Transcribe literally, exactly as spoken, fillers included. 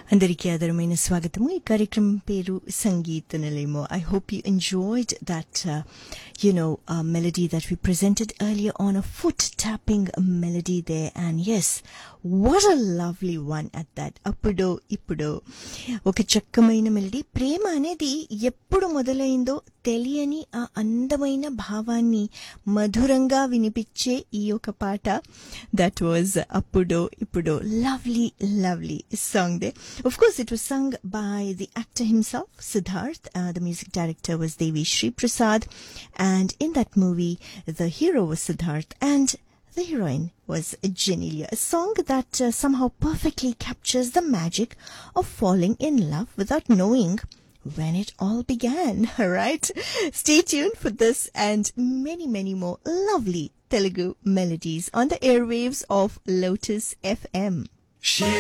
అందరికీ ఆదరమైన స్వాగతము. ఈ కార్యక్రమం పేరు సంగీత నిలయము. I hope you enjoyed that uh, you know uh, melody that we presented earlier on, a foot tapping melody there, and yes, what a lovely one at that. అప్పుడో ఇప్పుడో ఒక చక్కమైన melody. ప్రేమ అనేది ఎప్పుడు మొదలైందో తెలియని ఆ అందమైన భావాన్ని మధురంగా వినిపించే ఈ ఒక పాట, దట్ వాజ్ అప్పుడో ఇప్పుడో. Lovely lovely song they. Of course, it was sung by the actor himself, Siddharth. Uh, the music director was Devi Sri Prasad. And in that movie, the hero was Siddharth and the heroine was Genelia. A song that uh, somehow perfectly captures the magic of falling in love without knowing when it all began. All right? Stay tuned for this and many, many more lovely Telugu melodies on the airwaves of Lotus F M.